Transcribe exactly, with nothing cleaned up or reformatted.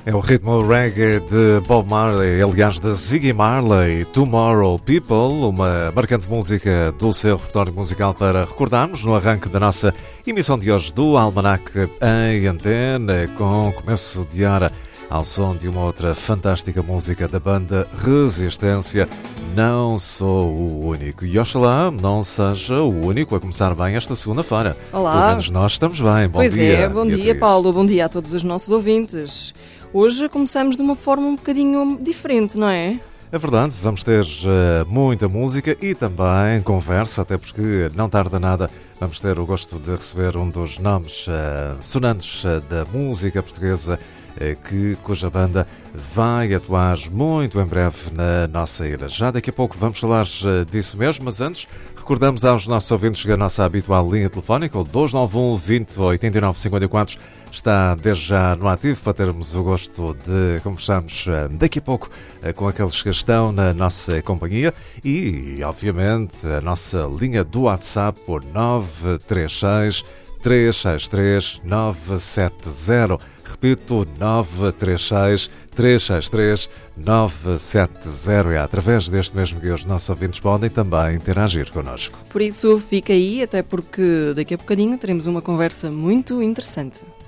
É o ritmo reggae de Bob Marley, aliás de Ziggy Marley, Tomorrow People, uma marcante música do seu repertório musical para recordarmos no arranque da nossa emissão de hoje do Almanac em Antena, com começo de hora ao som de uma outra fantástica música da banda Resistência. Não sou o único e oxalá não seja o único a começar bem esta segunda-feira. Olá. Pelo menos nós estamos bem. Bom pois dia. Pois é, bom Beatriz. dia Paulo, bom dia a todos os nossos ouvintes. Hoje começamos de uma forma um bocadinho diferente, não é? É verdade, vamos ter uh, muita música e também conversa, até porque não tarda nada vamos ter o gosto de receber um dos nomes uh, sonantes uh, da música portuguesa, uh, que, cuja banda vai atuar muito em breve na nossa ilha. Já daqui a pouco vamos falar uh, disso mesmo, mas antes recordamos aos nossos ouvintes que a nossa habitual linha telefónica, o dois nove um, vinte, oitenta e nove, cinquenta e quatro, está desde já no ativo para termos o gosto de conversarmos daqui a pouco com aqueles que estão na nossa companhia e, obviamente, a nossa linha do WhatsApp por nove três seis, três seis três, nove sete zero. Repito, nove três seis, três seis três, nove sete zero. É através deste mesmo que os nossos ouvintes podem também interagir connosco. Por isso, fica aí, até porque daqui a bocadinho teremos uma conversa muito interessante.